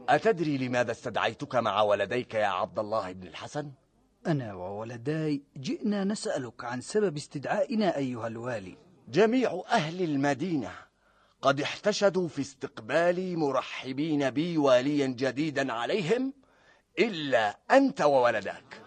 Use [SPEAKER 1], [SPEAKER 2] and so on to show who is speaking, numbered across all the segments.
[SPEAKER 1] أتدري لماذا استدعيتك مع ولديك يا عبد الله بن الحسن؟
[SPEAKER 2] أنا وولداي جئنا نسألك عن سبب استدعائنا أيها الوالي.
[SPEAKER 1] جميع أهل المدينة قد احتشدوا في استقبالي مرحبين بي واليا جديدا عليهم إلا أنت وولدك.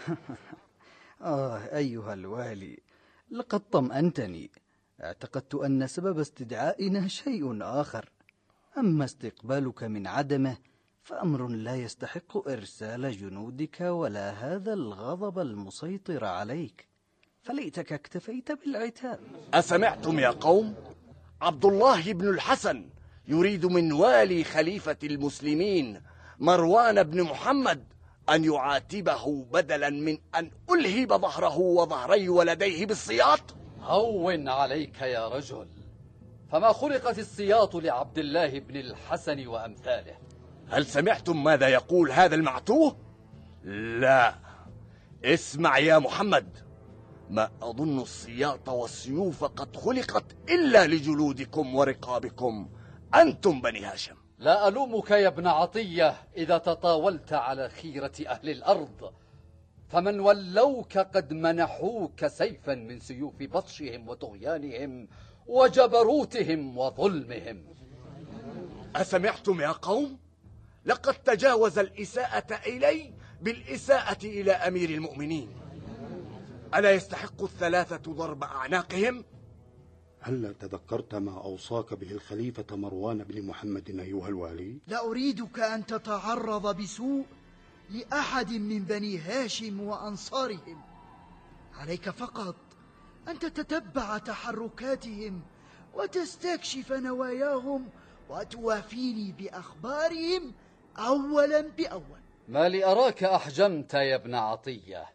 [SPEAKER 2] أيها الوالي، لقد طمأنتني. اعتقدت أن سبب استدعائنا شيء آخر، أما استقبالك من عدمه فأمر لا يستحق إرسال جنودك ولا هذا الغضب المسيطر عليك، فليتك اكتفيت بالعتاب.
[SPEAKER 1] أسمعتم يا قوم؟ عبد الله بن الحسن يريد من والي خليفة المسلمين مروان بن محمد أن يعاتبه بدلا من أن ألهب ظهره وظهري ولديه بالسياط.
[SPEAKER 3] هون عليك يا رجل، فما خلقت السياط لعبد الله بن الحسن وأمثاله.
[SPEAKER 1] هل سمعتم ماذا يقول هذا المعتوه؟ لا، اسمع يا محمد، ما أظن السياط والسيوف قد خلقت إلا لجلودكم ورقابكم أنتم بني هاشم.
[SPEAKER 3] لا ألومك يا ابن عطية إذا تطاولت على خيرة أهل الأرض، فمن ولوك قد منحوك سيفا من سيوف بطشهم وطغيانهم وجبروتهم وظلمهم.
[SPEAKER 1] أسمعتم يا قوم؟ لقد تجاوز الإساءة إلي بالإساءة إلى أمير المؤمنين. ألا يستحق الثلاثة ضرب أعناقهم؟
[SPEAKER 4] هل تذكرت ما أوصاك به الخليفة مروان بن محمد أيها الوالي؟
[SPEAKER 5] لا أريدك أن تتعرض بسوء لأحد من بني هاشم وأنصارهم. عليك فقط أن تتتبع تحركاتهم وتستكشف نواياهم وتوافيني بأخبارهم أولا بأول.
[SPEAKER 3] ما لي أراك أحجمت يا ابن عطية.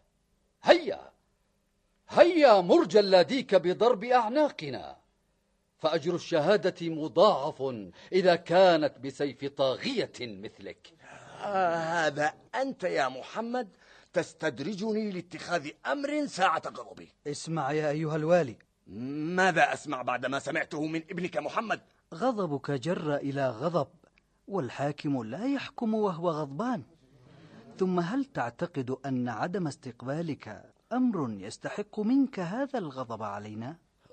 [SPEAKER 3] هيا مرجى لديك بضرب أعناقنا، فأجر الشهادة مضاعف إذا كانت بسيف طاغية مثلك.
[SPEAKER 1] هذا أنت يا محمد تستدرجني لاتخاذ أمر ساعة غضبي.
[SPEAKER 2] اسمع يا أيها الوالي.
[SPEAKER 1] ماذا أسمع بعدما سمعته من ابنك محمد؟
[SPEAKER 2] غضبك جر إلى غضب، والحاكم لا يحكم وهو غضبان. ثم هل تعتقد أن عدم استقبالك أمر يستحق منك هذا الغضب علينا؟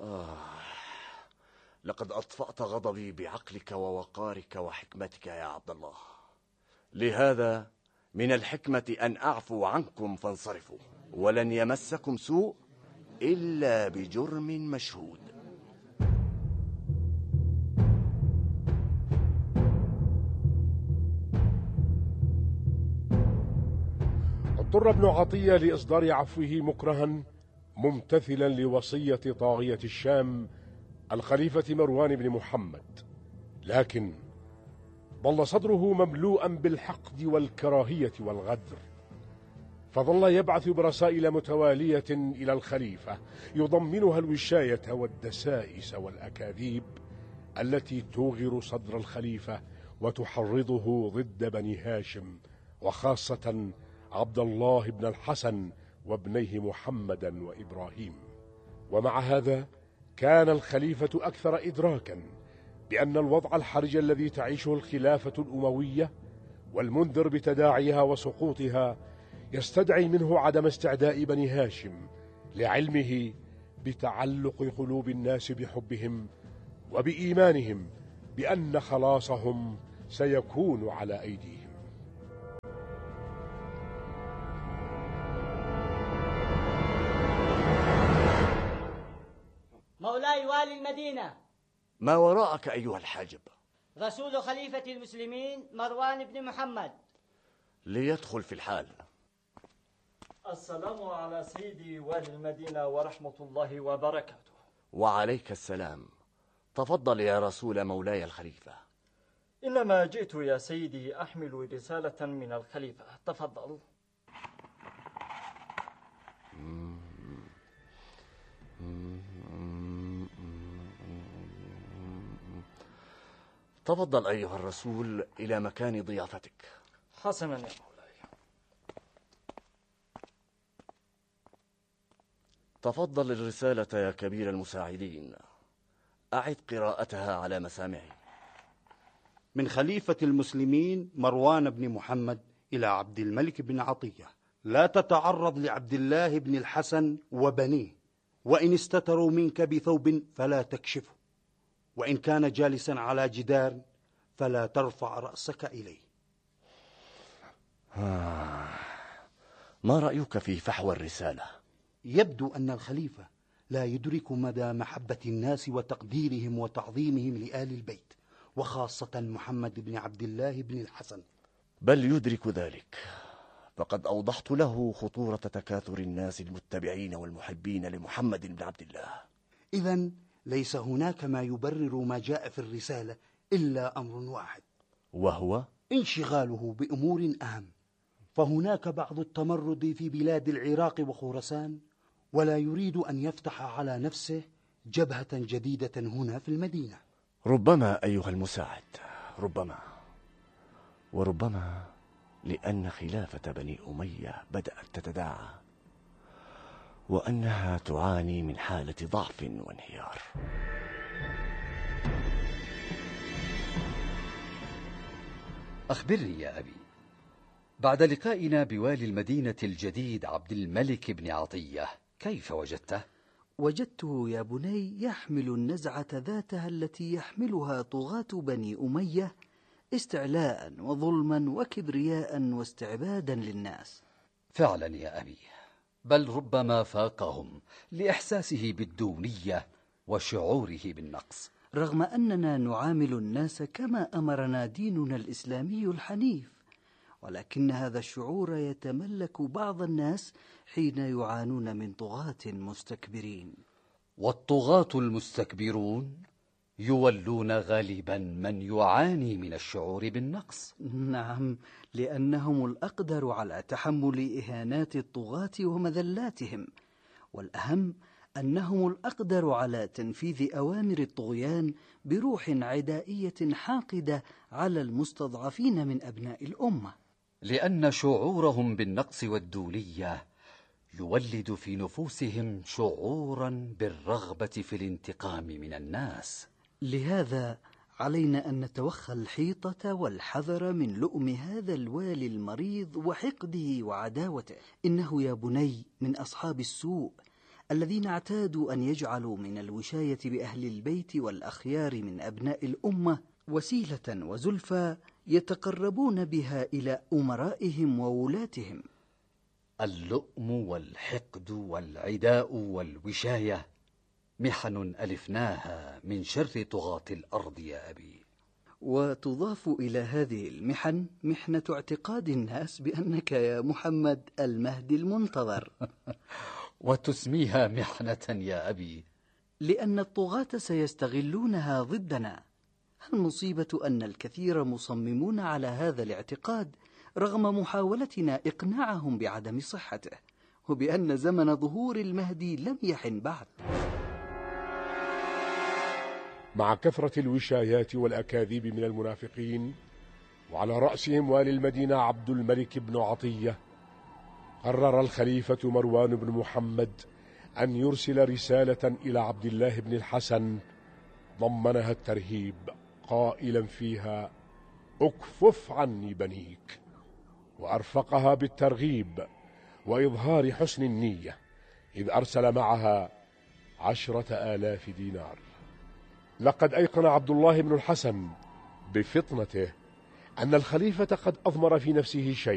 [SPEAKER 1] لقد أطفأت غضبي بعقلك ووقارك وحكمتك يا عبد الله، لهذا من الحكمة أن أعفو عنكم فانصرفوا، ولن يمسكم سوء إلا بجرم مشهود.
[SPEAKER 6] اضطر ابن عطية لإصدار عفوه مكرها ممتثلا لوصية طاغية الشام الخليفة مروان بن محمد، لكن ظل صدره مملوءا بالحقد والكراهية والغدر، فظل يبعث برسائل متوالية إلى الخليفة يضمنها الوشاية والدسائس والأكاذيب التي توغر صدر الخليفة وتحرضه ضد بني هاشم، وخاصة عبد الله بن الحسن وابنيه محمدا وإبراهيم. ومع هذا كان الخليفة أكثر إدراكا بأن الوضع الحرج الذي تعيشه الخلافة الأموية والمنذر بتداعيها وسقوطها يستدعي منه عدم استعداء بني هاشم، لعلمه بتعلق قلوب الناس بحبهم وبإيمانهم بأن خلاصهم سيكون على أيديهم.
[SPEAKER 7] مولاي والي المدينة.
[SPEAKER 1] ما وراءك أيها الحاجب؟
[SPEAKER 7] رسول خليفة المسلمين مروان بن محمد.
[SPEAKER 1] ليدخل في الحال.
[SPEAKER 8] السلام على سيدي والي المدينة ورحمة الله وبركاته.
[SPEAKER 1] وعليك السلام. تفضل يا رسول مولاي الخليفة.
[SPEAKER 8] إنما جئت يا سيدي أحمل رسالة من الخليفة. تفضل.
[SPEAKER 1] تفضل أيها الرسول إلى مكان ضيافتك.
[SPEAKER 8] حسنا يا مولاي.
[SPEAKER 1] تفضل الرسالة يا كبير المساعدين. أعد قراءتها على مسامعي.
[SPEAKER 4] من خليفة المسلمين مروان بن محمد إلى عبد الملك بن عطية: لا تتعرض لعبد الله بن الحسن وبنيه، وإن استتروا منك بثوب فلا تكشفه، وإن كان جالسا على جدار فلا ترفع رأسك إليه.
[SPEAKER 1] ما رأيك في فحوى الرسالة؟
[SPEAKER 4] يبدو أن الخليفة لا يدرك مدى محبة الناس وتقديرهم وتعظيمهم لآل البيت، وخاصة محمد بن عبد الله بن الحسن.
[SPEAKER 1] بل يدرك ذلك، فقد أوضحت له خطورة تكاثر الناس المتبعين والمحبين لمحمد بن عبد الله.
[SPEAKER 4] إذن ليس هناك ما يبرر ما جاء في الرسالة إلا أمر واحد،
[SPEAKER 1] وهو
[SPEAKER 4] انشغاله بأمور أهم. فهناك بعض التمرد في بلاد العراق وخراسان، ولا يريد أن يفتح على نفسه جبهة جديدة هنا في المدينة.
[SPEAKER 1] ربما أيها المساعد، وربما لأن خلافة بني أمية بدأت تتداعى، وأنها تعاني من حالة ضعف وانهيار.
[SPEAKER 3] أخبرني يا أبي، بعد لقائنا بوالي المدينة الجديد عبد الملك بن عطية كيف وجدته؟
[SPEAKER 2] وجدته يا بني يحمل النزعة ذاتها التي يحملها طغاة بني أمية، استعلاء وظلما وكبرياء واستعبادا للناس.
[SPEAKER 3] فعلا يا أبي، بل ربما فاقهم لإحساسه بالدونية وشعوره بالنقص،
[SPEAKER 2] رغم أننا نعامل الناس كما أمرنا ديننا الإسلامي الحنيف، ولكن هذا الشعور يتملك بعض الناس حين يعانون من طغاة مستكبرين.
[SPEAKER 3] والطغاة المستكبرون يولون غالبا من يعاني من الشعور بالنقص.
[SPEAKER 2] نعم، لأنهم الأقدر على تحمل إهانات الطغاة ومذلاتهم، والأهم أنهم الأقدر على تنفيذ أوامر الطغيان بروح عدائية حاقدة على المستضعفين من أبناء الأمة.
[SPEAKER 3] لأن شعورهم بالنقص والدونية يولد في نفوسهم شعورا بالرغبة في الانتقام من الناس.
[SPEAKER 2] لهذا علينا أن نتوخى الحيطة والحذر من لؤم هذا الوالي المريض وحقده وعداوته. إنه يا بني من أصحاب السوء الذين اعتادوا أن يجعلوا من الوشاية بأهل البيت والأخيار من أبناء الأمة وسيلة وزلفى يتقربون بها إلى أمرائهم وولاتهم.
[SPEAKER 3] اللؤم والحقد والعداء والوشاية محن ألفناها من شر طغاة الأرض يا أبي.
[SPEAKER 2] وتضاف إلى هذه المحن محنة اعتقاد الناس بأنك يا محمد المهدي المنتظر.
[SPEAKER 3] وتسميها محنة يا أبي؟
[SPEAKER 2] لأن الطغاة سيستغلونها ضدنا. المصيبة أن الكثير مصممون على هذا الاعتقاد رغم محاولتنا إقناعهم بعدم صحته، وبأن زمن ظهور المهدي لم يحن بعد.
[SPEAKER 6] مع كثرة الوشايات والأكاذيب من المنافقين، وعلى رأسهم والي المدينة عبد الملك بن عطية، قرر الخليفة مروان بن محمد أن يرسل رسالة إلى عبد الله بن الحسن ضمنها الترهيب، قائلا فيها: اكفف عني بنيك، وأرفقها بالترغيب وإظهار حسن النية، إذ أرسل معها 10,000 دينار. لقد أيقن عبد الله بن الحسن بفطنته أن الخليفة قد أضمر في نفسه شيء،